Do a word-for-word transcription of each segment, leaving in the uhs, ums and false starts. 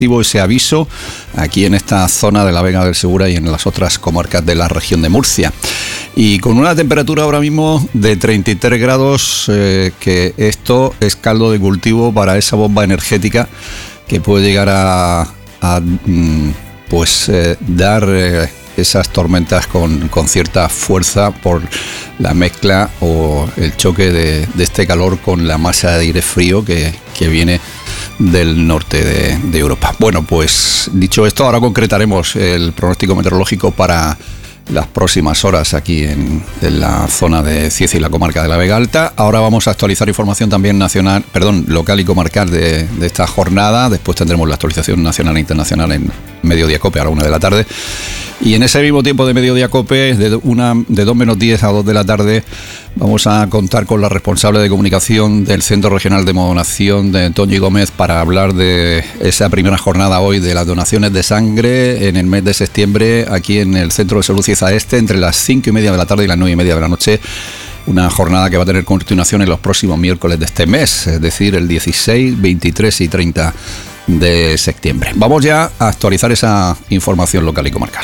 ese aviso aquí en esta zona de la Vega del Segura y en las otras comarcas de la región de Murcia. Y con una temperatura ahora mismo de treinta y tres grados, eh, que esto es caldo de cultivo para esa bomba energética que puede llegar a, a pues eh, dar eh, esas tormentas con, con cierta fuerza por la mezcla o el choque de, de este calor con la masa de aire frío que, que viene del norte de, de Europa. Bueno, pues dicho esto, ahora concretaremos el pronóstico meteorológico para las próximas horas aquí en, en la zona de Cieza y la comarca de la Vega Alta. Ahora vamos a actualizar información también nacional, perdón, local y comarcal de, de esta jornada. Después tendremos la actualización nacional e internacional en Mediodía Cope a la una de la tarde. Y en ese mismo tiempo de Mediodía Cope, de, una, de dos menos diez a dos de la tarde, vamos a contar con la responsable de comunicación del Centro Regional de Donación de Toñi Gómez para hablar de esa primera jornada hoy de las donaciones de sangre en el mes de septiembre aquí en el Centro de Salud Cieza Este entre las cinco y media de la tarde y las nueve y media de la noche. Una jornada que va a tener continuación en los próximos miércoles de este mes, es decir, el dieciséis, veintitrés y treinta de septiembre. Vamos ya a actualizar esa información local y comarcal.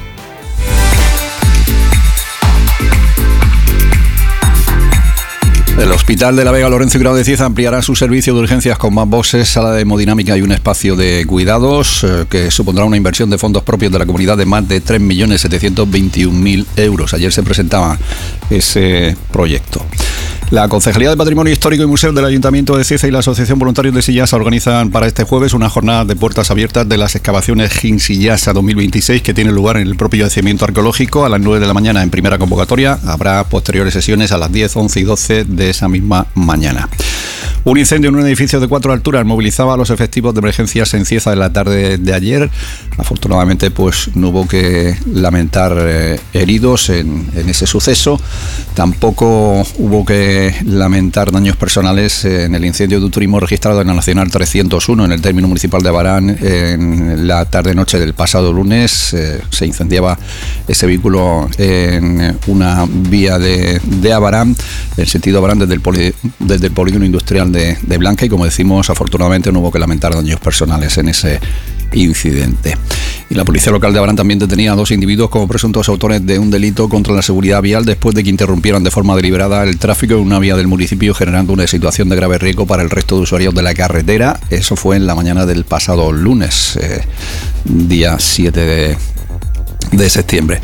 El Hospital de la Vega Lorenzo y Grau de Cieza ampliará su servicio de urgencias con más boxes, sala de hemodinámica y un espacio de cuidados eh, que supondrá una inversión de fondos propios de la comunidad de más de tres millones setecientos veintiún mil euros. Ayer se presentaba ese proyecto. La Concejalía de Patrimonio Histórico y Museos del Ayuntamiento de Cieza y la Asociación Voluntarios de Sillasa organizan para este jueves una jornada de puertas abiertas de las excavaciones Gin-Sillasa dos mil veintiséis que tiene lugar en el propio yacimiento arqueológico a las nueve de la mañana en primera convocatoria. Habrá posteriores sesiones a las diez, once y doce de esa misma mañana. Un incendio en un edificio de cuatro alturas movilizaba a los efectivos de emergencias en Cieza en la tarde de ayer. Afortunadamente, pues no hubo que lamentar eh, heridos en, en ese suceso. Tampoco hubo que lamentar daños personales en el incendio de un turismo registrado en la Nacional trescientos uno en el término municipal de Abarán en la tarde-noche del pasado lunes. Eh, se incendiaba ese vehículo en una vía de, de Abarán, en sentido Abarán desde el, poli, desde el polígono industrial de, de Blanca, y como decimos, afortunadamente no hubo que lamentar daños personales en ese incidente. Y la policía local de Abarán también detenía a dos individuos como presuntos autores de un delito contra la seguridad vial después de que interrumpieran de forma deliberada el tráfico en una vía del municipio, generando una situación de grave riesgo para el resto de usuarios de la carretera. Eso fue en la mañana del pasado lunes, eh, día siete de de septiembre.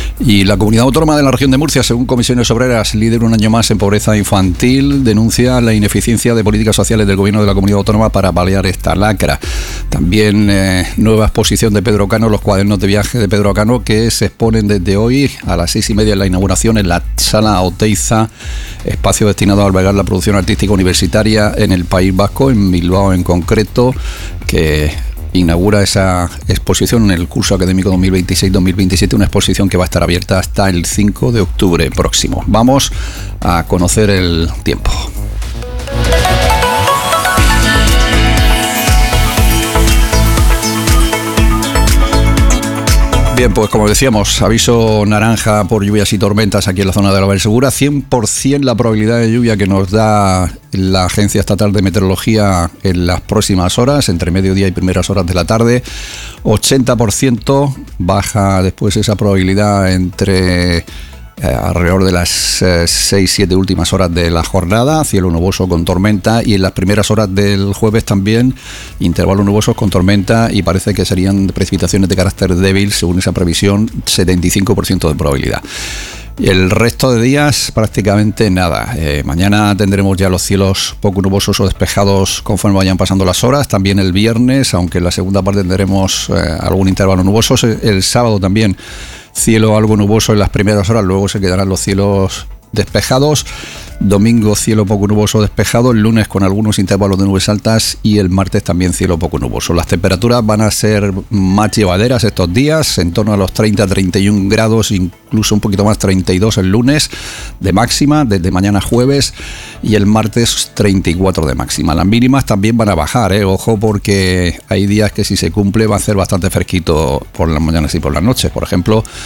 Y la comunidad autónoma de la región de Murcia, según Comisiones Obreras, líder un año más en pobreza infantil, denuncia la ineficiencia de políticas sociales del gobierno de la comunidad autónoma para paliar esta lacra. También eh, nueva exposición de Pedro Cano, los cuadernos de viaje de Pedro Cano, que se exponen desde hoy a las seis y media en la inauguración en la Sala Oteiza, espacio destinado a albergar la producción artística universitaria en el País Vasco, en Bilbao en concreto, que inaugura esa exposición en el curso académico dos mil veintiséis dos mil veintisiete, una exposición que va a estar abierta hasta el cinco de octubre próximo. Vamos a conocer el tiempo. Bien, pues como decíamos, aviso naranja por lluvias y tormentas aquí en la zona de la Vega del Segura. cien por ciento la probabilidad de lluvia que nos da la Agencia Estatal de Meteorología en las próximas horas, entre mediodía y primeras horas de la tarde. ochenta por ciento baja después esa probabilidad entre Eh, alrededor de las eh, seis siete últimas horas de la jornada, cielo nuboso con tormenta, y en las primeras horas del jueves también intervalos nubosos con tormenta, y parece que serían precipitaciones de carácter débil según esa previsión, setenta y cinco por ciento de probabilidad. Y el resto de días prácticamente nada. Eh, mañana tendremos ya los cielos poco nubosos o despejados conforme vayan pasando las horas. También el viernes, aunque en la segunda parte tendremos eh, algún intervalo nuboso. El sábado también cielo algo nuboso en las primeras horas, luego se quedarán los cielos despejados. Domingo cielo poco nuboso despejado, el lunes con algunos intervalos de nubes altas y el martes también cielo poco nuboso. Las temperaturas van a ser más llevaderas estos días, en torno a los treinta a treinta y un grados, incluso un poquito más, treinta y dos el lunes de máxima, desde mañana jueves, y el martes treinta y cuatro de máxima. Las mínimas también van a bajar, ¿eh? Ojo, porque hay días que si se cumple va a ser bastante fresquito por las mañanas y por las noches. Por ejemplo,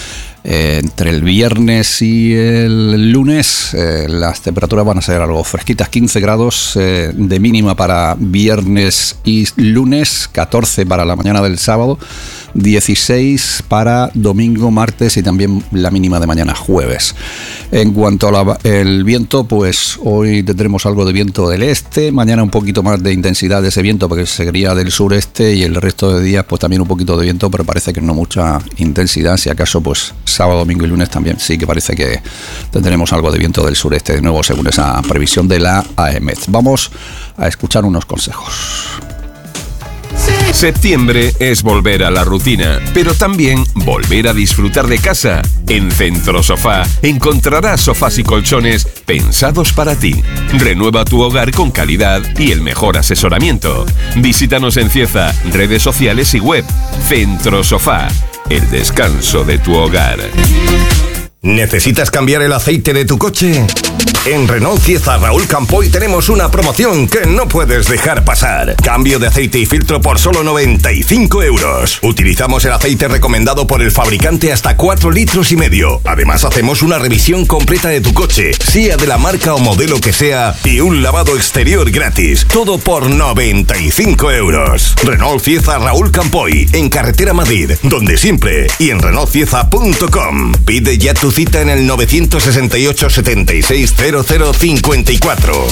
Eh, entre el viernes y el lunes eh, las temperaturas van a ser algo fresquitas, quince grados eh, de mínima para viernes y lunes, catorce para la mañana del sábado, dieciséis para domingo, martes y también la mínima de mañana jueves. En cuanto al viento, pues hoy tendremos algo de viento del este, mañana un poquito más de intensidad de ese viento porque sería del sureste, y el resto de días pues también un poquito de viento, pero parece que no mucha intensidad. Si acaso pues sábado, domingo y lunes también sí que parece que tendremos algo de viento del sureste de nuevo, según esa previsión de la AEMET. Vamos a escuchar unos consejos. Septiembre es volver a la rutina, pero también volver a disfrutar de casa. En Centro Sofá encontrarás sofás y colchones pensados para ti. Renueva tu hogar con calidad y el mejor asesoramiento. Visítanos en Cieza, redes sociales y web. Centro Sofá, el descanso de tu hogar. ¿Necesitas cambiar el aceite de tu coche? En Renault Cieza Raúl Campoy tenemos una promoción que no puedes dejar pasar. Cambio de aceite y filtro por solo noventa y cinco euros. Utilizamos el aceite recomendado por el fabricante hasta cuatro litros y medio. Además hacemos una revisión completa de tu coche, sea de la marca o modelo que sea, y un lavado exterior gratis. Todo por noventa y cinco euros. Renault Cieza Raúl Campoy, en Carretera Madrid, donde siempre, y en renault cieza punto com. Pide ya tu cita en el nueve seis ocho, setenta y seis, cero cero cincuenta y cuatro.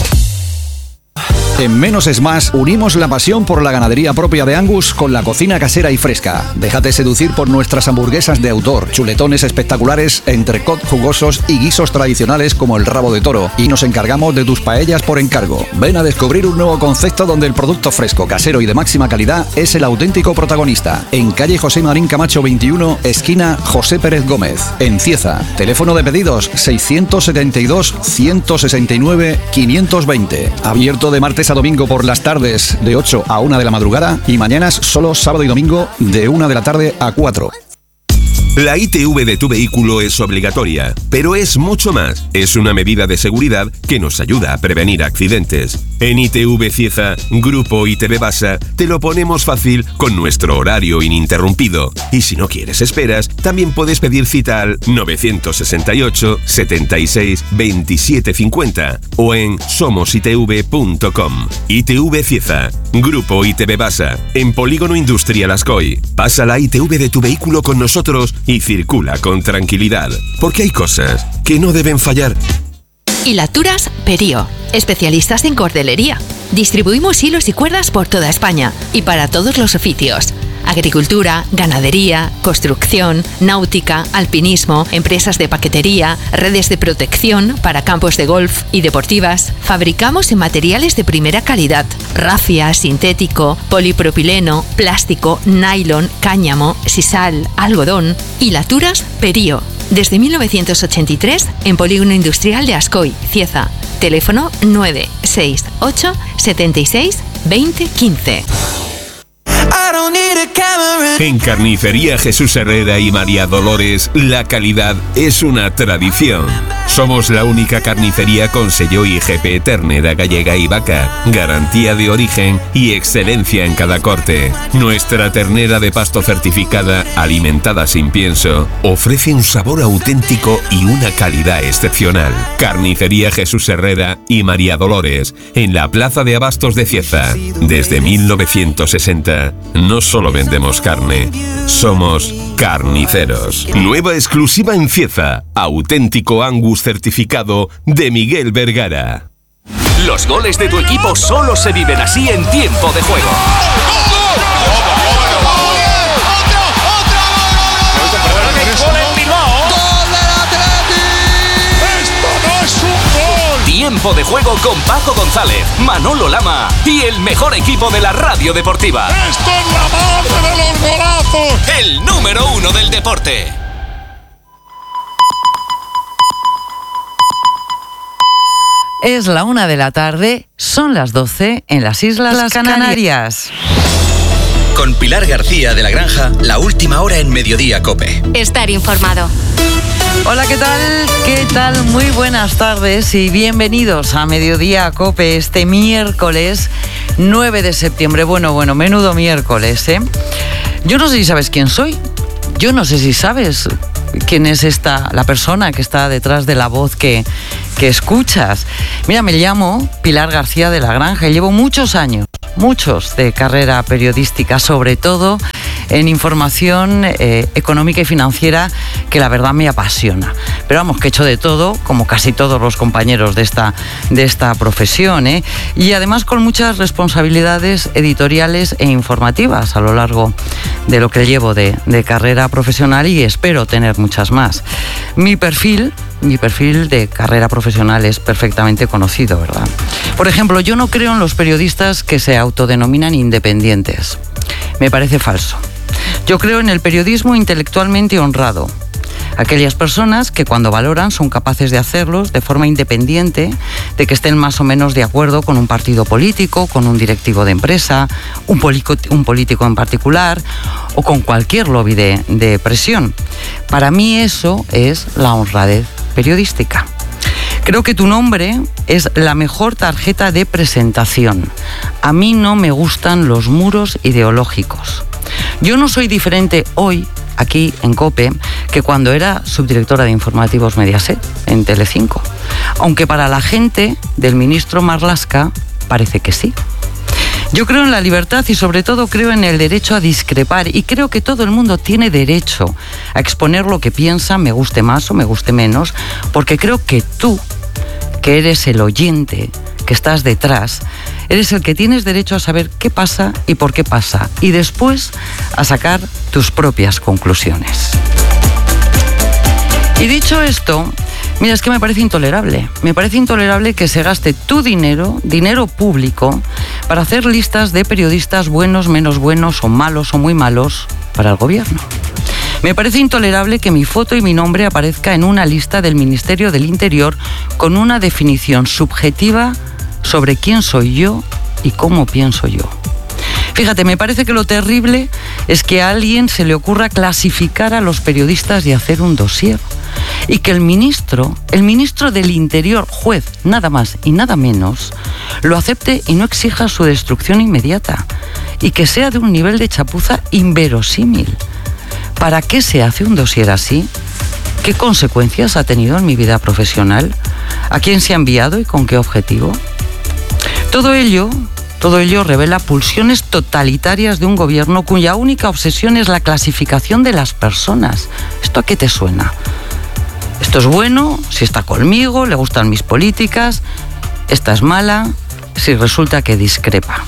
En Menos es Más unimos la pasión por la ganadería propia de Angus con la cocina casera y fresca. Déjate seducir por nuestras hamburguesas de autor, chuletones espectaculares, entrecot jugosos y guisos tradicionales como el rabo de toro. Y nos encargamos de tus paellas por encargo. Ven a descubrir un nuevo concepto donde el producto fresco, casero y de máxima calidad es el auténtico protagonista. En calle José Marín Camacho veintiuno, esquina José Pérez Gómez, en Cieza. Teléfono de pedidos seiscientos setenta y dos, ciento sesenta y nueve, quinientos veinte. Abierto de martes a domingo por las tardes de ocho a una de la madrugada y mañanas solo sábado y domingo de una de la tarde a cuatro. La I T V de tu vehículo es obligatoria, pero es mucho más. Es una medida de seguridad que nos ayuda a prevenir accidentes. En I T V Cieza, Grupo I T V Basa, te lo ponemos fácil con nuestro horario ininterrumpido. Y si no quieres esperas, también puedes pedir cita al nueve seis ocho, setenta y seis, veintisiete cincuenta o en somos i t v punto com. I T V Cieza, Grupo I T V Basa, en Polígono Industrial Ascoy. Pasa la I T V de tu vehículo con nosotros y circula con tranquilidad, porque hay cosas que no deben fallar. Hilaturas Perío, especialistas en cordelería. Distribuimos hilos y cuerdas por toda España y para todos los oficios. Agricultura, ganadería, construcción, náutica, alpinismo, empresas de paquetería, redes de protección para campos de golf y deportivas. Fabricamos en materiales de primera calidad: rafia, sintético, polipropileno, plástico, nylon, cáñamo, sisal, algodón. Hilaturas Perío. Desde mil novecientos ochenta y tres en Polígono Industrial de Ascoy, Cieza. Teléfono nueve seis ocho, setenta y seis, veinte quince. En Carnicería Jesús Herrera y María Dolores, la calidad es una tradición. Somos la única carnicería con sello I G P ternera gallega y vaca, garantía de origen y excelencia en cada corte. Nuestra ternera de pasto certificada, alimentada sin pienso, ofrece un sabor auténtico y una calidad excepcional. Carnicería Jesús Herrera y María Dolores, en la Plaza de Abastos de Cieza. Desde mil novecientos sesenta, no solo vendemos carne, somos carniceros. Nueva exclusiva en Cieza, auténtico Angus certificado de Miguel Vergara. Los goles de tu equipo solo se viven así en tiempo de juego. Tiempo de juego con Paco González, Manolo Lama y el mejor equipo de la radio deportiva. ¡Esto es la madre de los golazos! El número uno del deporte. Es la una de la tarde, son las doce en las Islas las Canarias. Con Pilar García de la Granja, la última hora en Mediodía COPE. Estar informado. Hola, ¿qué tal? ¿Qué tal? Muy buenas tardes y bienvenidos a Mediodía COPE este miércoles nueve de septiembre. Bueno, bueno, menudo miércoles, ¿eh? Yo no sé si sabes quién soy. Yo no sé si sabes quién es esta, la persona que está detrás de la voz que, que escuchas. Mira, me llamo Pilar García de la Granja y llevo muchos años, muchos de carrera periodística, sobre todo en información eh, económica y financiera, que la verdad me apasiona. Pero vamos, que he hecho de todo, como casi todos los compañeros de esta, de esta profesión, ¿eh? Y además con muchas responsabilidades editoriales e informativas a lo largo de lo que llevo de, de carrera profesional, y espero tener muchas más. Mi perfil, mi perfil de carrera profesional es perfectamente conocido, ¿verdad? Por ejemplo, yo no creo en los periodistas que se autodenominan independientes. Me parece falso. Yo creo en el periodismo intelectualmente honrado. Aquellas personas que cuando valoran son capaces de hacerlos de forma independiente, de que estén más o menos de acuerdo con un partido político, con un directivo de empresa, un, polico, un político en particular o con cualquier lobby de, de presión. Para mí eso es la honradez periodística. Creo que tu nombre es la mejor tarjeta de presentación. A mí no me gustan los muros ideológicos. Yo no soy diferente hoy, aquí en COPE, que cuando era subdirectora de informativos Mediaset, en Telecinco. Aunque para la gente del ministro Marlaska parece que sí. Yo creo en la libertad y sobre todo creo en el derecho a discrepar, y creo que todo el mundo tiene derecho a exponer lo que piensa, me guste más o me guste menos, porque creo que tú, que eres el oyente, que estás detrás, eres el que tienes derecho a saber qué pasa y por qué pasa, y después a sacar tus propias conclusiones. Y dicho esto, mira, es que me parece intolerable. Me parece intolerable que se gaste tu dinero, dinero público, para hacer listas de periodistas buenos, menos buenos, o malos o muy malos para el gobierno. Me parece intolerable que mi foto y mi nombre aparezca en una lista del Ministerio del Interior con una definición subjetiva sobre quién soy yo y cómo pienso yo. Fíjate, me parece que lo terrible es que a alguien se le ocurra clasificar a los periodistas y hacer un dossier. Y que el ministro, el ministro del Interior, juez, nada más y nada menos, lo acepte y no exija su destrucción inmediata. Y que sea de un nivel de chapuza inverosímil. ¿Para qué se hace un dossier así? ¿Qué consecuencias ha tenido en mi vida profesional? ¿A quién se ha enviado y con qué objetivo? Todo ello... Todo ello revela pulsiones totalitarias de un gobierno cuya única obsesión es la clasificación de las personas. ¿Esto a qué te suena? Esto es bueno si está conmigo, le gustan mis políticas. Esta es mala si resulta que discrepa.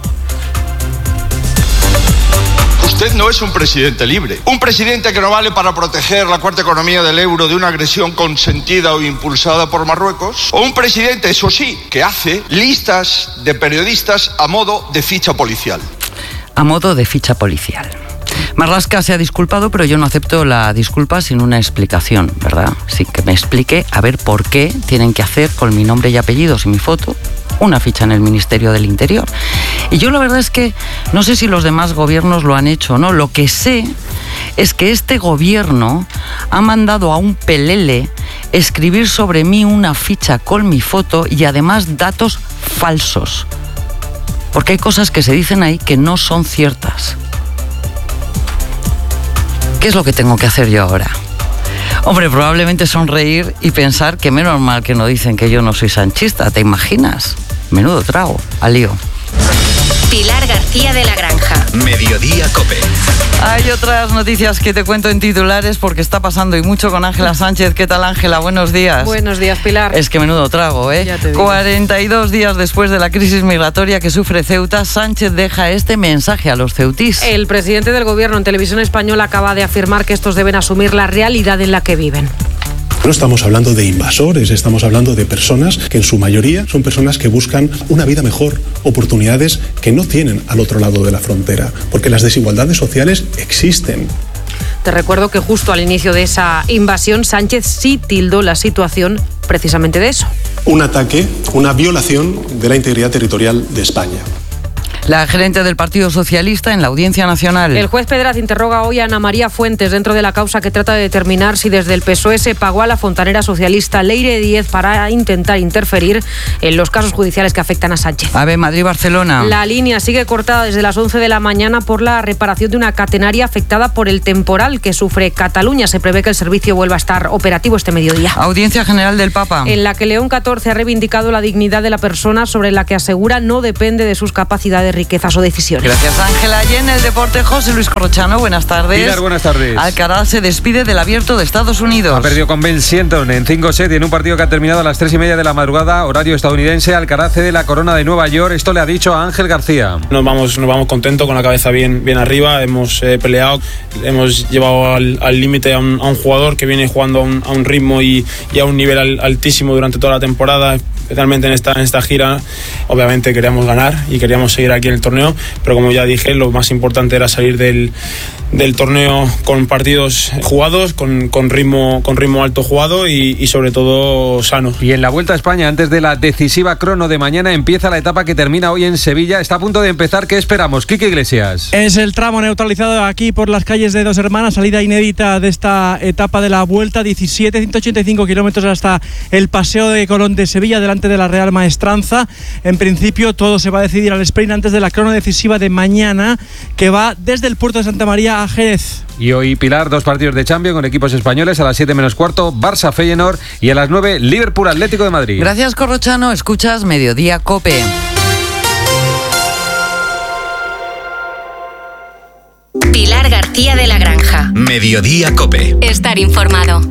Usted no es un presidente libre. Un presidente que no vale para proteger la cuarta economía del euro de una agresión consentida o impulsada por Marruecos. O un presidente, eso sí, que hace listas de periodistas a modo de ficha policial. A modo de ficha policial. Marlaska se ha disculpado, pero yo no acepto la disculpa sin una explicación, ¿verdad? Sin que me explique a ver por qué tienen que hacer con mi nombre y apellidos y mi foto una ficha en el Ministerio del Interior. Y yo la verdad es que no sé si los demás gobiernos lo han hecho o no. Lo que sé es que este gobierno ha mandado a un pelele escribir sobre mí una ficha con mi foto y además datos falsos. Porque hay cosas que se dicen ahí que no son ciertas. ¿Qué es lo que tengo que hacer yo ahora? Hombre, probablemente sonreír y pensar que menos mal que no dicen que yo no soy sanchista, ¿te imaginas? Menudo trago, al lío. Pilar García de la Granja. Mediodía COPE. Hay otras noticias que te cuento en titulares porque está pasando y mucho con Ángela Sánchez. ¿Qué tal, Ángela? Buenos días. Buenos días, Pilar. Es que menudo trago, ¿eh? Ya te digo. cuarenta y dos días después de la crisis migratoria que sufre Ceuta, Sánchez deja este mensaje a los ceutís. El presidente del gobierno en Televisión Española acaba de afirmar que estos deben asumir la realidad en la que viven. No estamos hablando de invasores, estamos hablando de personas que en su mayoría son personas que buscan una vida mejor, oportunidades que no tienen al otro lado de la frontera, porque las desigualdades sociales existen. Te recuerdo que justo al inicio de esa invasión, Sánchez sí tildó la situación precisamente de eso. Un ataque, una violación de la integridad territorial de España. La gerente del Partido Socialista en la Audiencia Nacional. El juez Pedraz interroga hoy a Ana María Fuentes dentro de la causa que trata de determinar si desde el P S O E se pagó a la fontanera socialista Leire Díez para intentar interferir en los casos judiciales que afectan a Sánchez. A ver, Madrid-Barcelona. La línea sigue cortada desde las once de la mañana por la reparación de una catenaria afectada por el temporal que sufre Cataluña. Se prevé que el servicio vuelva a estar operativo este mediodía. Audiencia General del Papa. En la que León catorce ha reivindicado la dignidad de la persona, sobre la que asegura no depende de sus capacidades, riquezas o decisiones. Gracias, Ángela. Y en el deporte, José Luis Corrochano, buenas tardes. Pilar, buenas tardes. Alcaraz se despide del Abierto de Estados Unidos. Ha perdido con Ben Shelton en cinco sets y en un partido que ha terminado a las tres y media de la madrugada, horario estadounidense. Alcaraz cede la corona de Nueva York. Esto le ha dicho a Ángel García. Nos vamos, nos vamos contentos, con la cabeza bien, bien arriba. Hemos eh, peleado, hemos llevado al límite a, un, a un jugador que viene jugando a un, a un ritmo y, y a un nivel al, altísimo durante toda la temporada, especialmente en esta, en esta gira. Obviamente queríamos ganar y queríamos seguir aquí en el torneo, pero como ya dije, lo más importante era salir del, del torneo con partidos jugados, con, con, ritmo, con ritmo alto jugado y, y sobre todo sano. Y en la Vuelta a España, antes de la decisiva crono de mañana, empieza la etapa que termina hoy en Sevilla. Está a punto de empezar. ¿Qué esperamos? Quique Iglesias. Es el tramo neutralizado aquí por las calles de Dos Hermanas, salida inédita de esta etapa de la Vuelta, diecisiete, ciento ochenta y cinco kilómetros hasta el Paseo de Colón de Sevilla, delante de la Real Maestranza. En principio todo se va a decidir al sprint antes de la crono decisiva de mañana, que va desde el puerto de Santa María a Jerez. Y hoy, Pilar, dos partidos de Champions con equipos españoles. A las siete menos cuarto, Barça Feyenoord, y a las nueve, Liverpool Atlético de Madrid. Gracias, Corrochano. Escuchas Mediodía COPE. Pilar García de la Granja. Mediodía COPE. Estar informado.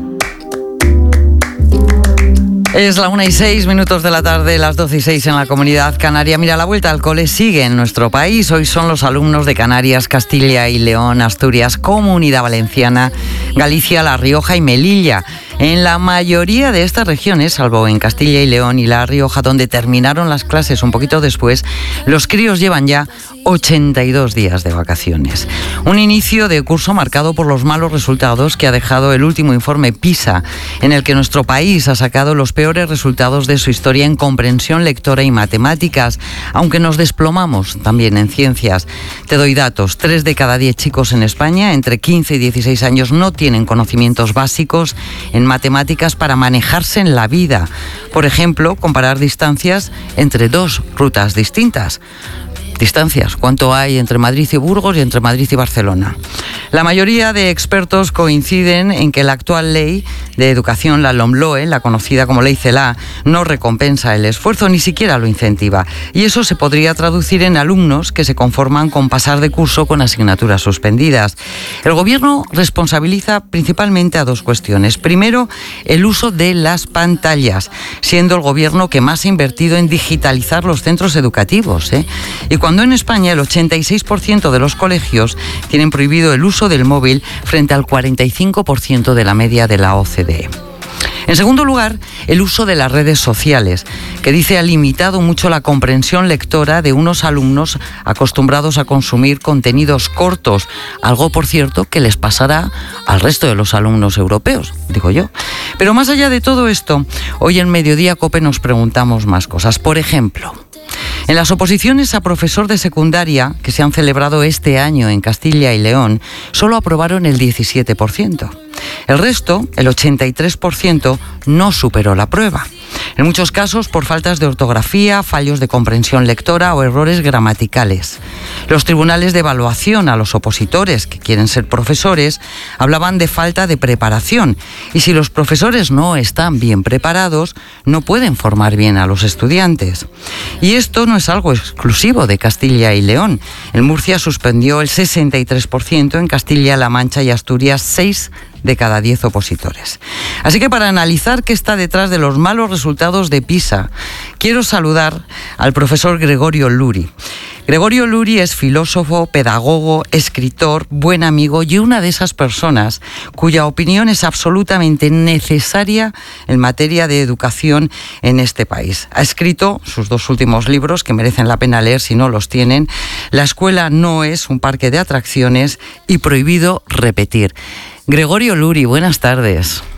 Es la una y seis minutos de la tarde, las doce y seis en la Comunidad Canaria. Mira, la vuelta al cole sigue en nuestro país. Hoy son los alumnos de Canarias, Castilla y León, Asturias, Comunidad Valenciana, Galicia, La Rioja y Melilla. En la mayoría de estas regiones, salvo en Castilla y León y La Rioja, donde terminaron las clases un poquito después, los críos llevan ya ochenta y dos días de vacaciones. Un inicio de curso marcado por los malos resultados que ha dejado el último informe PISA, en el que nuestro país ha sacado los peores resultados de su historia en comprensión lectora y matemáticas, aunque nos desplomamos también en ciencias. Te doy datos. Tres de cada diez chicos en España, entre quince y dieciséis años, no tienen conocimientos básicos en matemáticas para manejarse en la vida. Por ejemplo, comparar distancias entre dos rutas distintas. Distancias, ¿cuánto hay entre Madrid y Burgos y entre Madrid y Barcelona? La mayoría de expertos coinciden en que la actual ley de educación, la LOMLOE, la conocida como Ley CELA, no recompensa el esfuerzo, ni siquiera lo incentiva. Y eso se podría traducir en alumnos que se conforman con pasar de curso con asignaturas suspendidas. El Gobierno responsabiliza principalmente a dos cuestiones. Primero, el uso de las pantallas, siendo el Gobierno que más ha invertido en digitalizar los centros educativos, ¿eh? Y cuando en España el ochenta y seis por ciento de los colegios tienen prohibido el uso del móvil frente al cuarenta y cinco por ciento de la media de la O C D E. En segundo lugar, el uso de las redes sociales, que dice ha limitado mucho la comprensión lectora de unos alumnos acostumbrados a consumir contenidos cortos, algo, por cierto, que les pasará al resto de los alumnos europeos, digo yo. Pero más allá de todo esto, hoy en Mediodía COPE nos preguntamos más cosas. Por ejemplo, en las oposiciones a profesor de secundaria que se han celebrado este año en Castilla y León, solo aprobaron el diecisiete por ciento. El resto, el ochenta y tres por ciento, no superó la prueba. En muchos casos por faltas de ortografía, fallos de comprensión lectora o errores gramaticales. Los tribunales de evaluación a los opositores que quieren ser profesores hablaban de falta de preparación, y si los profesores no están bien preparados, no pueden formar bien a los estudiantes. Y esto no es algo exclusivo de Castilla y León. En Murcia suspendió el sesenta y tres por ciento, en Castilla-La Mancha y Asturias seis de cada diez opositores. Así que para analizar qué está detrás de los malos resultados de PISA, quiero saludar al profesor Gregorio Luri. Gregorio Luri es filósofo, pedagogo, escritor, buen amigo y una de esas personas cuya opinión es absolutamente necesaria en materia de educación en este país. Ha escrito sus dos últimos libros que merecen la pena leer si no los tienen: La escuela no es un parque de atracciones y Prohibido repetir. Gregorio Luri, buenas tardes.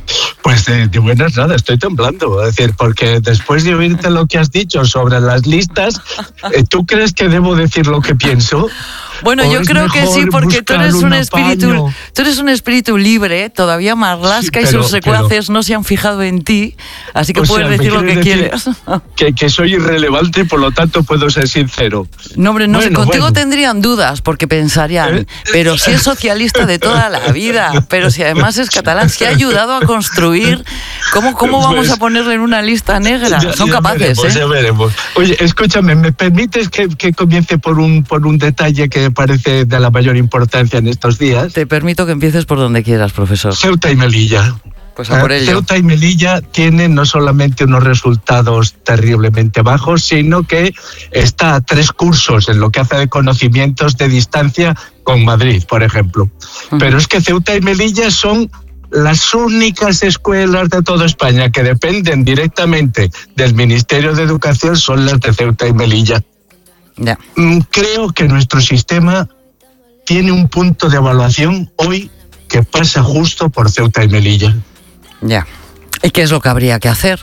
Pues de, de buenas nada, estoy temblando. Es decir, porque después de oírte lo que has dicho sobre las listas, ¿tú crees que debo decir lo que pienso? Bueno, yo creo que sí, porque tú eres un espíritu, tú eres un espíritu libre, todavía Marlaska sí, pero, y sus secuaces pero, no se han fijado en ti, así que puedes sea, decir lo que decir quieres. Que, que soy irrelevante y por lo tanto puedo ser sincero. No, hombre, no bueno, sé, contigo bueno. tendrían dudas, porque pensarían, ¿Eh? pero si es socialista de toda la vida, pero si además es catalán, si ha ayudado a construir, ¿cómo, cómo vamos pues, a ponerle en una lista negra? Ya, Son ya capaces, veremos, ¿eh? Ya veremos. Oye, escúchame, ¿me permites que, que comience por un, por un detalle que parece de la mayor importancia en estos días? Te permito que empieces por donde quieras, profesor. Ceuta y Melilla. Pues a por ello. Ceuta y Melilla tienen no solamente unos resultados terriblemente bajos, sino que está a tres cursos en lo que hace de conocimientos de distancia con Madrid, por ejemplo. Uh-huh. Pero es que Ceuta y Melilla son las únicas escuelas de toda España que dependen directamente del Ministerio de Educación, son las de Ceuta y Melilla. Ya. Creo que nuestro sistema tiene un punto de evaluación hoy que pasa justo por Ceuta y Melilla. Ya. ¿Y qué es lo que habría que hacer?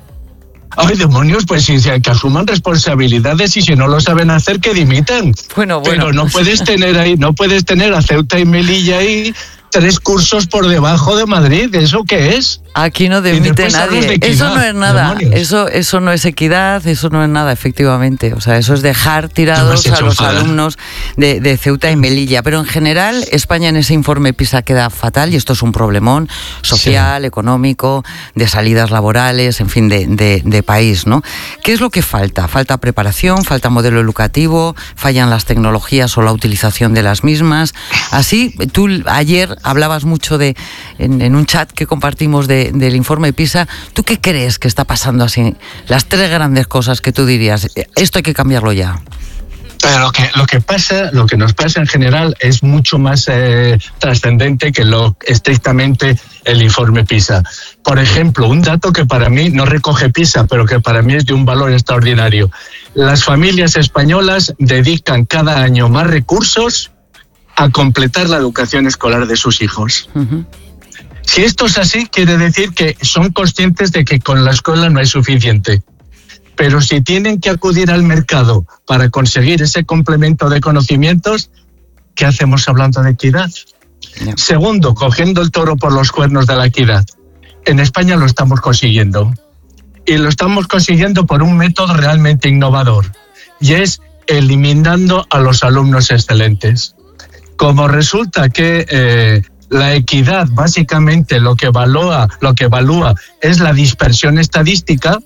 Ay, demonios, pues si que asuman responsabilidades y si no lo saben hacer, que dimitan. Bueno, bueno. Pero no puedes tener ahí, no puedes tener a Ceuta y Melilla ahí tres cursos por debajo de Madrid. ¿Eso qué es? Aquí no dimite nadie. De equidad, eso no es nada. Eso, eso no es equidad, eso no es nada, efectivamente. O sea, eso es dejar tirados a los enfadar. alumnos de, de Ceuta y Melilla. Pero en general, España en ese informe PISA queda fatal y esto es un problemón social, sí. económico, de salidas laborales, en fin, de, de, de país, ¿no? ¿Qué es lo que falta? Falta preparación, falta modelo educativo, fallan las tecnologías o la utilización de las mismas. Así, tú ayer hablabas mucho de en, en un chat que compartimos de, del informe PISA. ¿Tú qué crees que está pasando así? Las tres grandes cosas que tú dirías, esto hay que cambiarlo ya. Pero lo que, lo que pasa, lo que nos pasa en general es mucho más eh, trascendente que lo estrictamente el informe PISA. Por ejemplo, un dato que para mí no recoge PISA, pero que para mí es de un valor extraordinario. Las familias españolas dedican cada año más recursos a completar la educación escolar de sus hijos. Uh-huh. Si esto es así, quiere decir que son conscientes de que con la escuela no es suficiente. Pero si tienen que acudir al mercado para conseguir ese complemento de conocimientos, ¿qué hacemos hablando de equidad? Yeah. Segundo, cogiendo el toro por los cuernos de la equidad. En España lo estamos consiguiendo. Y lo estamos consiguiendo por un método realmente innovador. Y es eliminando a los alumnos excelentes. Como resulta que eh, la equidad básicamente lo que evalúa, lo que evalúa es la dispersión estadística,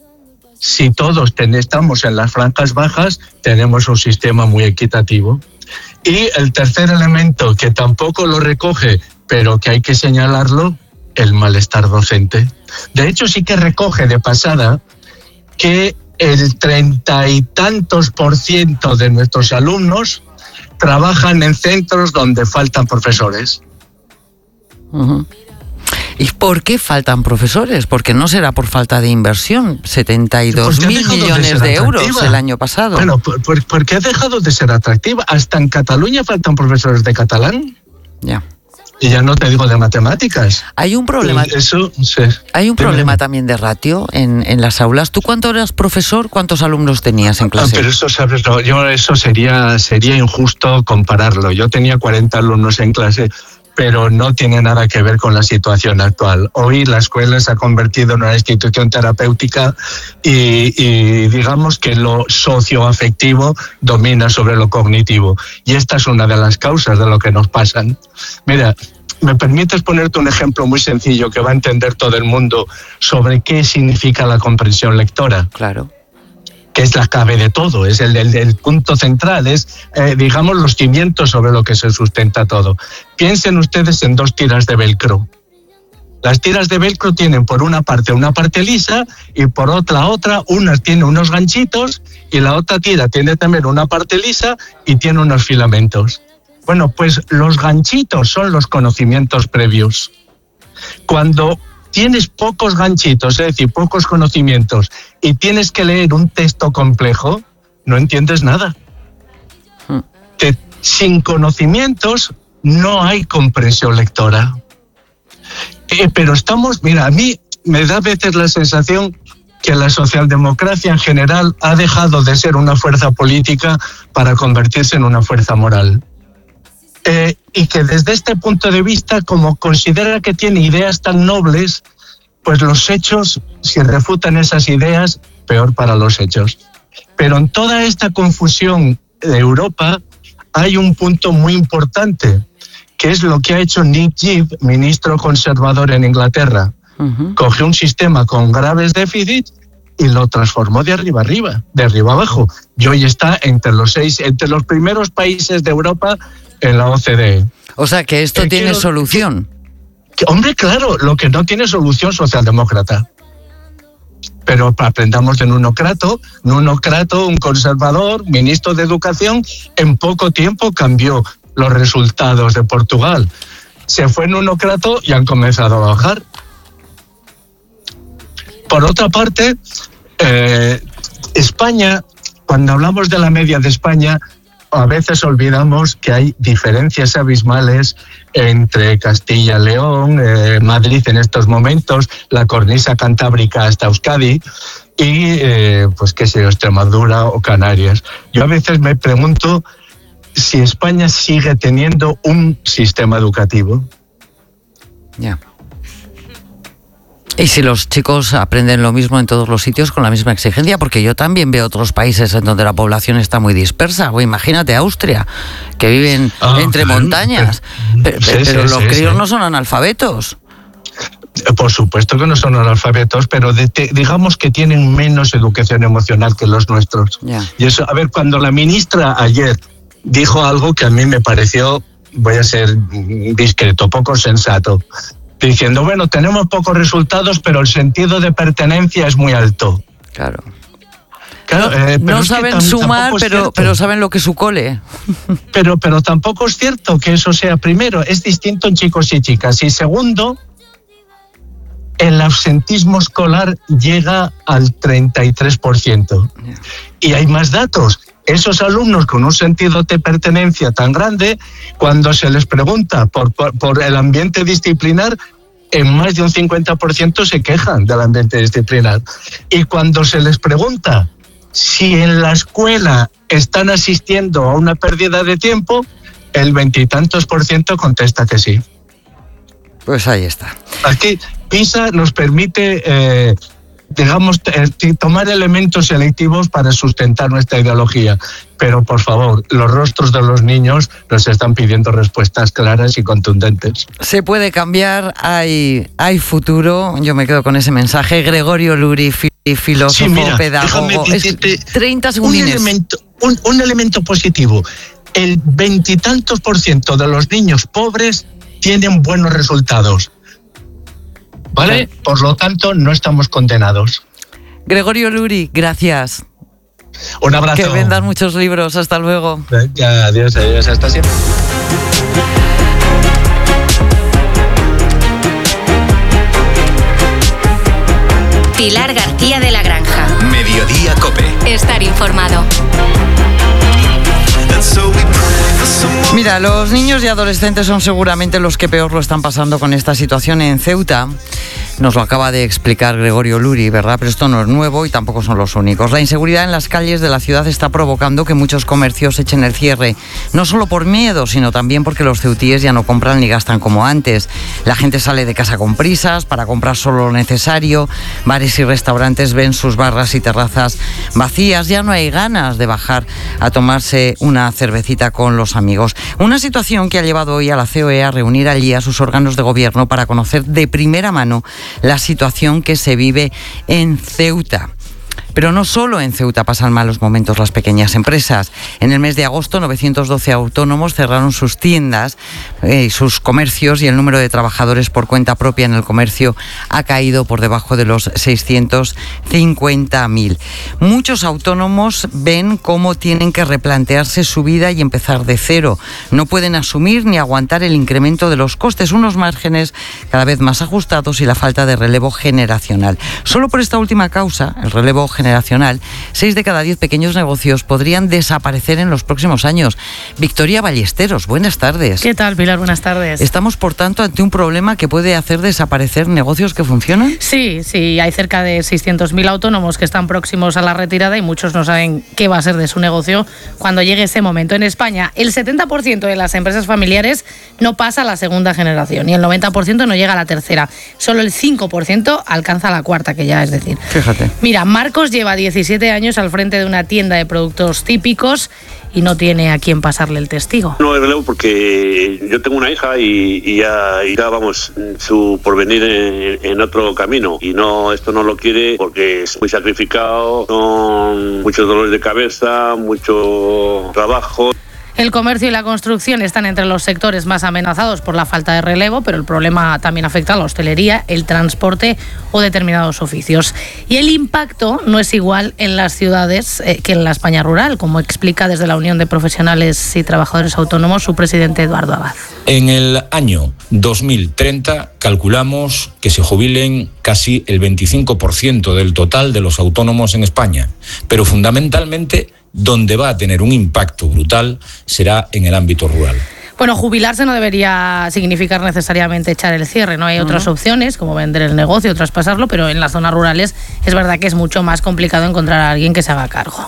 si todos ten, estamos en las franjas bajas, tenemos un sistema muy equitativo. Y el tercer elemento, que tampoco lo recoge, pero que hay que señalarlo, el malestar docente. De hecho, sí que recoge de pasada que el treinta y tantos por ciento de nuestros alumnos trabajan en centros donde faltan profesores. Uh-huh. ¿Y por qué faltan profesores? Porque no será por falta de inversión. setenta y dos mil millones de, de euros el año pasado. Bueno, ¿por, por, ¿por qué ha dejado de ser atractiva? Hasta en Cataluña faltan profesores de catalán. Ya. Y ya no te digo de matemáticas. Hay un problema. Eso, sí. Hay un problema también de ratio en, en las aulas. ¿Tú cuánto eras profesor? ¿Cuántos alumnos tenías en clase? Ah, pero eso, sabes, no, yo eso sería sería injusto compararlo. Yo tenía cuarenta alumnos en clase, pero no tiene nada que ver con la situación actual. Hoy la escuela se ha convertido en una institución terapéutica y, y digamos que lo socioafectivo domina sobre lo cognitivo. Y esta es una de las causas de lo que nos pasan. Mira, ¿me permites ponerte un ejemplo muy sencillo que va a entender todo el mundo sobre qué significa la comprensión lectora? Claro. Que es la clave de todo, es el, el, el punto central, es, eh, digamos, los cimientos sobre lo que se sustenta todo. Piensen ustedes en dos tiras de velcro. Las tiras de velcro tienen por una parte una parte lisa y por otra otra, una tiene unos ganchitos y la otra tira tiene también una parte lisa y tiene unos filamentos. Bueno, pues los ganchitos son los conocimientos previos. Cuando tienes pocos ganchitos, es decir, pocos conocimientos, y tienes que leer un texto complejo, no entiendes nada. Hmm. Te, sin conocimientos no hay comprensión lectora. Eh, pero estamos, mira, a mí me da a veces la sensación que la socialdemocracia en general ha dejado de ser una fuerza política para convertirse en una fuerza moral. Eh, y que desde este punto de vista, como considera que tiene ideas tan nobles, pues los hechos, si refutan esas ideas, peor para los hechos. Pero en toda esta confusión de Europa hay un punto muy importante, que es lo que ha hecho Nick Clegg, ministro conservador en Inglaterra. Uh-huh. Cogió un sistema con graves déficits y lo transformó de arriba arriba, de arriba abajo. Y hoy está entre los seis, entre los primeros países de Europa en la O C D E. O sea, que esto eh, tiene quiero, solución. Que, que, hombre, claro, lo que no tiene solución socialdemócrata. Pero aprendamos de Nuno Crato. Nuno Crato, un conservador, ministro de Educación, en poco tiempo cambió los resultados de Portugal. Se fue Nuno Crato y han comenzado a bajar. Por otra parte, eh, España, cuando hablamos de la media de España, a veces olvidamos que hay diferencias abismales entre Castilla y León, eh, Madrid en estos momentos, la cornisa cantábrica hasta Euskadi y, eh, pues qué sé yo, Extremadura o Canarias. Yo a veces me pregunto si España sigue teniendo un sistema educativo. Ya. Yeah. Y si los chicos aprenden lo mismo en todos los sitios con la misma exigencia, porque yo también veo otros países en donde la población está muy dispersa. O imagínate Austria, que viven oh, entre montañas, pero, sí, pero sí, los sí, críos sí. no son analfabetos. Por supuesto que no son analfabetos, pero de, de, digamos que tienen menos educación emocional que los nuestros. Yeah. Y eso, a ver, cuando la ministra ayer dijo algo que a mí me pareció, voy a ser discreto, poco sensato, diciendo, bueno, tenemos pocos resultados, pero el sentido de pertenencia es muy alto. Claro. claro no eh, pero no saben sumar, pero, pero saben lo que es su cole. Pero, pero tampoco es cierto que eso sea, primero, es distinto en chicos y chicas. Y segundo, el absentismo escolar llega al treinta y tres por ciento. Yeah. Y hay más datos. Esos alumnos con un sentido de pertenencia tan grande, cuando se les pregunta por, por, por el ambiente disciplinar, en más de un cincuenta por ciento se quejan del ambiente disciplinar. Y cuando se les pregunta si en la escuela están asistiendo a una pérdida de tiempo, el veintitantos por ciento contesta que sí. Pues ahí está. Aquí PISA nos permite... Eh, digamos, tomar elementos selectivos para sustentar nuestra ideología. Pero, por favor, los rostros de los niños nos están pidiendo respuestas claras y contundentes. Se puede cambiar, hay, hay futuro. Yo me quedo con ese mensaje. Gregorio Luri, filósofo, sí, mira, pedagogo. Es treinta segundines. Un elemento, un, un elemento positivo. El veintitantos por ciento de los niños pobres tienen buenos resultados. ¿Vale? Por lo tanto, no estamos condenados. Gregorio Luri, gracias. Un abrazo. Que vendan muchos libros. Hasta luego. Ya, adiós, adiós. Hasta siempre. Pilar García de la Granja. Mediodía COPE. Estar informado. Mira, los niños y adolescentes son seguramente los que peor lo están pasando con esta situación en Ceuta. Nos lo acaba de explicar Gregorio Luri, ¿verdad? Pero esto no es nuevo y tampoco son los únicos. La inseguridad en las calles de la ciudad está provocando que muchos comercios echen el cierre. No solo por miedo, sino también porque los ceutíes ya no compran ni gastan como antes. La gente sale de casa con prisas para comprar solo lo necesario. Bares y restaurantes ven sus barras y terrazas vacías. Ya no hay ganas de bajar a tomarse una cervecita con los amigos. Una situación que ha llevado hoy a la C O E a reunir allí a sus órganos de gobierno para conocer de primera mano la situación que se vive en Ceuta. Pero no solo en Ceuta pasan malos momentos las pequeñas empresas. En el mes de agosto, novecientos doce autónomos cerraron sus tiendas y eh, sus comercios, y el número de trabajadores por cuenta propia en el comercio ha caído por debajo de los seiscientos cincuenta mil. Muchos autónomos ven cómo tienen que replantearse su vida y empezar de cero. No pueden asumir ni aguantar el incremento de los costes, unos márgenes cada vez más ajustados y la falta de relevo generacional. Solo por esta última causa, el relevo generacional, generacional, seis de cada diez pequeños negocios podrían desaparecer en los próximos años. Victoria Ballesteros, buenas tardes. ¿Qué tal, Pilar? Buenas tardes. ¿Estamos, por tanto, ante un problema que puede hacer desaparecer negocios que funcionan? Sí, sí, hay cerca de seiscientos mil autónomos que están próximos a la retirada y muchos no saben qué va a ser de su negocio cuando llegue ese momento. En España, el setenta por ciento de las empresas familiares no pasa a la segunda generación y el noventa por ciento no llega a la tercera. Solo el cinco por ciento alcanza la cuarta, que ya es decir. Fíjate. Mira, Marcos lleva diecisiete años al frente de una tienda de productos típicos y no tiene a quién pasarle el testigo. No le relevo porque yo tengo una hija y, y, ya, y ya vamos, su porvenir en, en otro camino. Y no, esto no lo quiere porque es muy sacrificado, son muchos dolores de cabeza, mucho trabajo. El comercio y la construcción están entre los sectores más amenazados por la falta de relevo, pero el problema también afecta a la hostelería, el transporte o determinados oficios. Y el impacto no es igual en las ciudades eh, que en la España rural, como explica desde la Unión de Profesionales y Trabajadores Autónomos su presidente Eduardo Abad. En el año dos mil treinta calculamos que se jubilen casi el veinticinco por ciento del total de los autónomos en España, pero fundamentalmente donde va a tener un impacto brutal será en el ámbito rural. Bueno, jubilarse no debería significar necesariamente echar el cierre, ¿no? Hay otras uh-huh. opciones, como vender el negocio, traspasarlo, pero en las zonas rurales es verdad que es mucho más complicado encontrar a alguien que se haga cargo.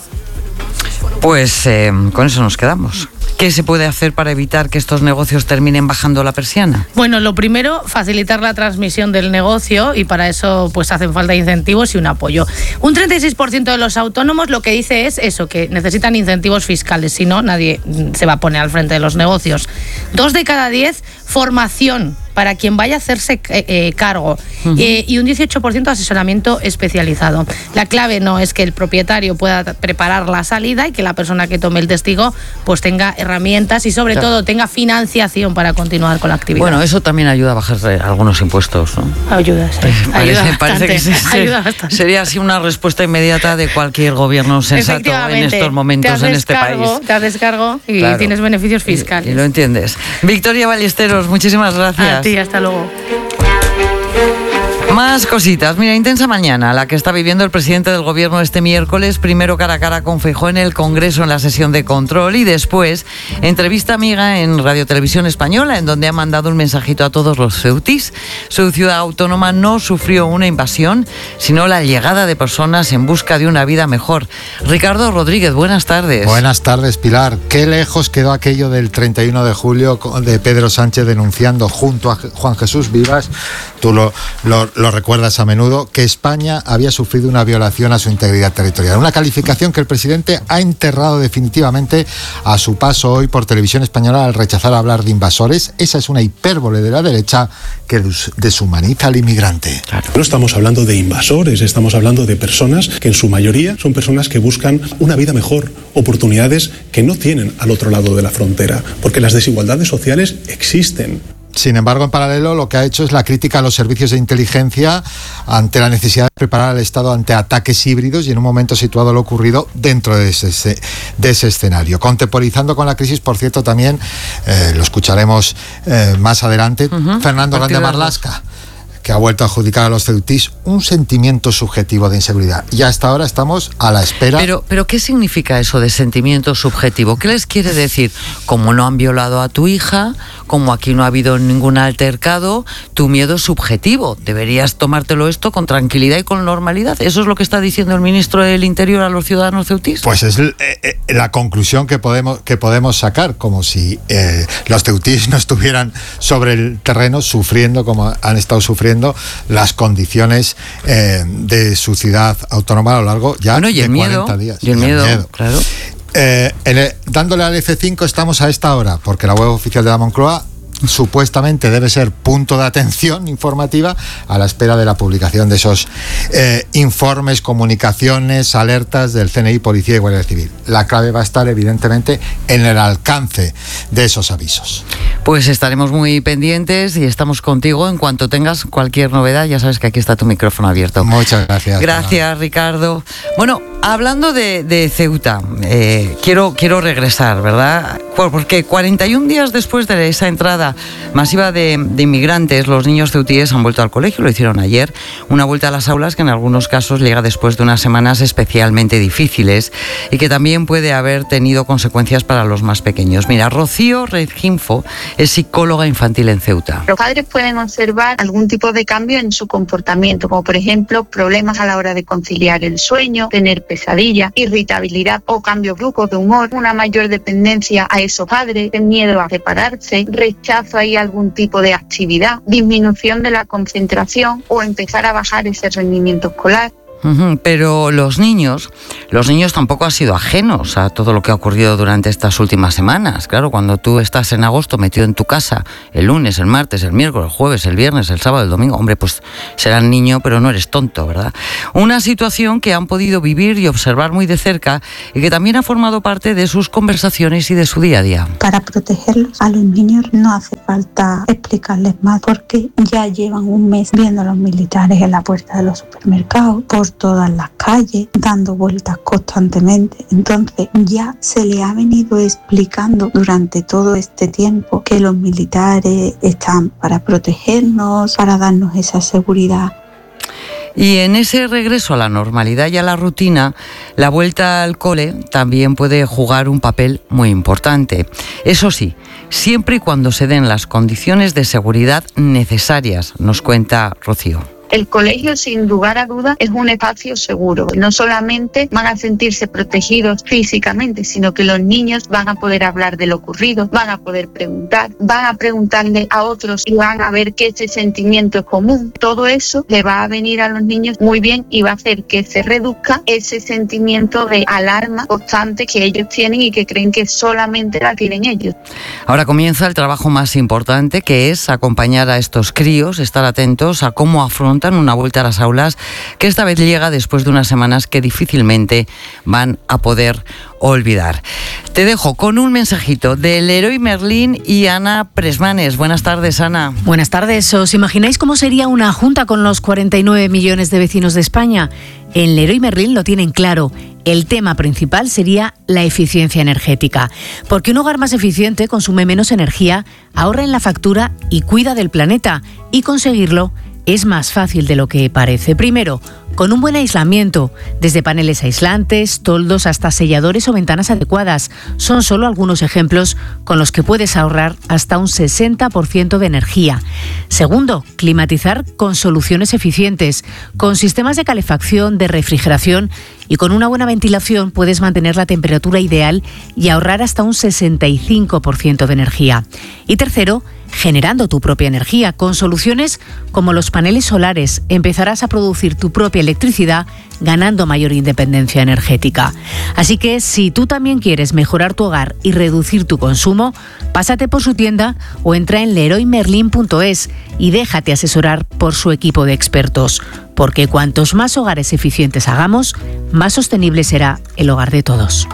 Pues eh, con eso nos quedamos. ¿Qué se puede hacer para evitar que estos negocios terminen bajando la persiana? Bueno, lo primero, facilitar la transmisión del negocio y para eso pues hacen falta incentivos y un apoyo. Un treinta y seis por ciento de los autónomos lo que dice es eso, que necesitan incentivos fiscales, si no, nadie se va a poner al frente de los negocios. Dos de cada diez, formación para quien vaya a hacerse eh, eh, cargo uh-huh. eh, y un dieciocho por ciento asesoramiento especializado. La clave no es que el propietario pueda preparar la salida y que la persona que tome el testigo pues tenga herramientas y sobre claro. todo tenga financiación para continuar con la actividad. Bueno, eso también ayuda a bajar algunos impuestos, ¿no? Ayuda, sí. Parece, ayuda parece que se, ayuda bastante. Sería así una respuesta inmediata de cualquier gobierno sensato en estos momentos en este cargo, país. Te haces cargo y claro. tienes beneficios fiscales. Y, y lo entiendes. Victoria Ballesteros, muchísimas gracias. A ti, hasta luego. Más cositas. Mira, intensa mañana la que está viviendo el presidente del gobierno este miércoles, primero cara a cara con Feijóo en el Congreso en la sesión de control y después entrevista amiga en Radio Televisión Española en donde ha mandado un mensajito a todos los ceutís. Su ciudad autónoma no sufrió una invasión, sino la llegada de personas en busca de una vida mejor. Ricardo Rodríguez, buenas tardes. Buenas tardes, Pilar. Qué lejos quedó aquello del treinta y uno de julio de Pedro Sánchez denunciando junto a Juan Jesús Vivas, tú lo, lo, lo recuerdas a menudo, que España había sufrido una violación a su integridad territorial. Una calificación que el presidente ha enterrado definitivamente a su paso hoy por Televisión Española al rechazar hablar de invasores. Esa es una hipérbole de la derecha que deshumaniza al inmigrante. Claro. No estamos hablando de invasores, estamos hablando de personas que en su mayoría son personas que buscan una vida mejor, oportunidades que no tienen al otro lado de la frontera, porque las desigualdades sociales existen. Sin embargo, en paralelo, lo que ha hecho es la crítica a los servicios de inteligencia ante la necesidad de preparar al Estado ante ataques híbridos y en un momento situado lo ocurrido dentro de ese, de ese escenario. Contemporizando con la crisis, por cierto, también, eh, lo escucharemos eh, más adelante, uh-huh. Fernando Grande Marlaska, que ha vuelto a adjudicar a los ceutís un sentimiento subjetivo de inseguridad. Y hasta ahora estamos a la espera... Pero, pero ¿qué significa eso de sentimiento subjetivo? ¿Qué les quiere decir? Como no han violado a tu hija, como aquí no ha habido ningún altercado, tu miedo es subjetivo. Deberías tomártelo esto con tranquilidad y con normalidad. ¿Eso es lo que está diciendo el ministro del Interior a los ciudadanos ceutís? Pues es eh, eh, la conclusión que podemos, que podemos sacar, como si eh, los ceutís no estuvieran sobre el terreno sufriendo como han estado sufriendo las condiciones eh, de su ciudad autónoma a lo largo ya bueno, y de miedo, cuarenta días. Y el, y el miedo, miedo, claro. Eh, el, dándole al F cinco estamos a esta hora, porque la web oficial de la Moncloa supuestamente debe ser punto de atención informativa a la espera de la publicación de esos eh, informes, comunicaciones, alertas del C N I, Policía y Guardia Civil. La clave va a estar evidentemente en el alcance de esos avisos. Pues estaremos muy pendientes y estamos contigo en cuanto tengas cualquier novedad. Ya sabes que aquí está tu micrófono abierto. Muchas gracias. Gracias, Ricardo. Bueno, hablando de, de Ceuta, eh, quiero, quiero regresar, ¿verdad? Porque cuarenta y un días después de esa entrada llegada masiva de, de inmigrantes, los niños ceutíes han vuelto al colegio, lo hicieron ayer. Una vuelta a las aulas que en algunos casos llega después de unas semanas especialmente difíciles y que también puede haber tenido consecuencias para los más pequeños. Mira, Rocío Reginfo es psicóloga infantil en Ceuta. Los padres pueden observar algún tipo de cambio en su comportamiento, como por ejemplo problemas a la hora de conciliar el sueño, tener pesadillas, irritabilidad o cambios bruscos de humor, una mayor dependencia a esos padres, miedo a separarse, rechazo a ir a algún tipo de actividad, disminución de la concentración o empezar a bajar ese rendimiento escolar. Pero los niños, los niños tampoco han sido ajenos a todo lo que ha ocurrido durante estas últimas semanas. Claro, cuando tú estás en agosto metido en tu casa, el lunes, el martes, el miércoles, el jueves, el viernes, el sábado, el domingo, hombre, pues serás niño, pero no eres tonto, ¿verdad? Una situación que han podido vivir y observar muy de cerca y que también ha formado parte de sus conversaciones y de su día a día. Para protegerlos a los niños no hace falta explicarles más, porque ya llevan un mes viendo a los militares en la puerta de los supermercados, por todas las calles, dando vueltas constantemente. Entonces ya se le ha venido explicando durante todo este tiempo que los militares están para protegernos, para darnos esa seguridad. Y en ese regreso a la normalidad y a la rutina, la vuelta al cole también puede jugar un papel muy importante. Eso sí, siempre y cuando se den las condiciones de seguridad necesarias, nos cuenta Rocío. El colegio, sin lugar a dudas, es un espacio seguro. No solamente van a sentirse protegidos físicamente, sino que los niños van a poder hablar de lo ocurrido, van a poder preguntar, van a preguntarle a otros y van a ver que ese sentimiento es común. Todo eso le va a venir a los niños muy bien y va a hacer que se reduzca ese sentimiento de alarma constante que ellos tienen y que creen que solamente la tienen ellos. Ahora comienza el trabajo más importante, que es acompañar a estos críos, estar atentos a cómo afrontan una vuelta a las aulas, que esta vez llega después de unas semanas que difícilmente van a poder olvidar. Te dejo con un mensajito de Leroy Merlin y Ana Presmanes. Buenas tardes, Ana. Buenas tardes. ¿Os imagináis cómo sería una junta con los cuarenta y nueve millones de vecinos de España? En Leroy Merlin lo tienen claro. El tema principal sería la eficiencia energética, porque un hogar más eficiente consume menos energía, ahorra en la factura y cuida del planeta, y conseguirlo es más fácil de lo que parece. Primero, con un buen aislamiento, desde paneles aislantes, toldos hasta selladores o ventanas adecuadas. Son solo algunos ejemplos con los que puedes ahorrar hasta un sesenta por ciento de energía. Segundo, climatizar con soluciones eficientes, con sistemas de calefacción, de refrigeración, y con una buena ventilación puedes mantener la temperatura ideal y ahorrar hasta un sesenta y cinco por ciento de energía. Y tercero, generando tu propia energía con soluciones como los paneles solares. Empezarás a producir tu propia electricidad ganando mayor independencia energética. Así que si tú también quieres mejorar tu hogar y reducir tu consumo, pásate por su tienda o entra en leroy merlin punto es y déjate asesorar por su equipo de expertos. Porque cuantos más hogares eficientes hagamos, más sostenible será el hogar de todos.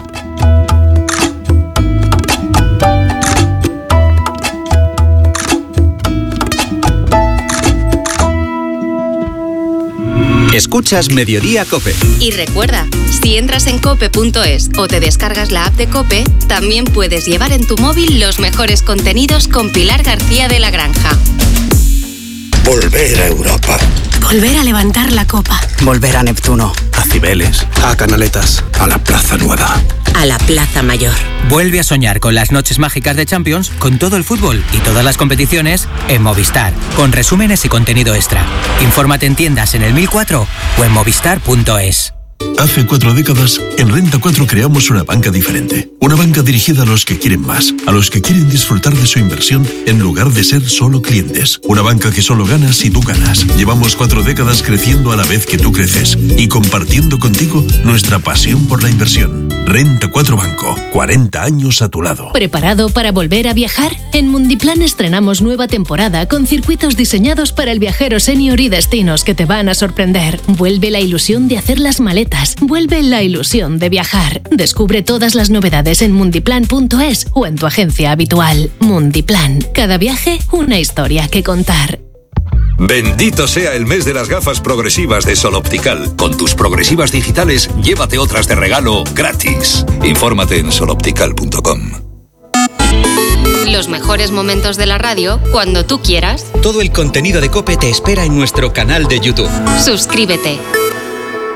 Escuchas Mediodía COPE. Y recuerda, si entras en cope punto es o te descargas la app de COPE, también puedes llevar en tu móvil los mejores contenidos con Pilar García de la Granja. Volver a Europa. Volver a levantar la copa. Volver a Neptuno. A Cibeles. A Canaletas. A la Plaza Nueva. A la Plaza Mayor. Vuelve a soñar con las noches mágicas de Champions, con todo el fútbol y todas las competiciones en Movistar, con resúmenes y contenido extra. Infórmate en tiendas en el mil cuatro o en movistar punto es. Hace cuatro décadas, en Renta cuatro creamos una banca diferente. Una banca dirigida a los que quieren más, a los que quieren disfrutar de su inversión en lugar de ser solo clientes. Una banca que solo gana si tú ganas. Llevamos cuatro décadas creciendo a la vez que tú creces y compartiendo contigo nuestra pasión por la inversión. Renta cuatro Banco, cuarenta años a tu lado. ¿Preparado para volver a viajar? En Mundiplan estrenamos nueva temporada con circuitos diseñados para el viajero senior y destinos que te van a sorprender. Vuelve la ilusión de hacer las maletas. Vuelve la ilusión de viajar. Descubre todas las novedades en mundiplan punto es o en tu agencia habitual. Mundiplan. Cada viaje, una historia que contar. Bendito sea el mes de las gafas progresivas de Sol Optical. Con tus progresivas digitales, llévate otras de regalo gratis. Infórmate en sol optical punto com. Los mejores momentos de la radio cuando tú quieras. Todo el contenido de COPE te espera en nuestro canal de YouTube. Suscríbete.